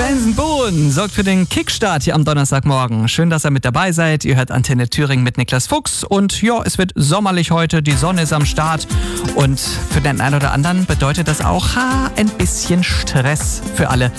Benson Boone sorgt für den Kickstart hier am Donnerstagmorgen. Schön, dass ihr mit dabei seid. Ihr hört Antenne Thüringen mit Niklas Fuchs. Und ja, es wird sommerlich heute. Die Sonne ist am Start. Und für den einen oder anderen bedeutet das auch ein bisschen Stress für alle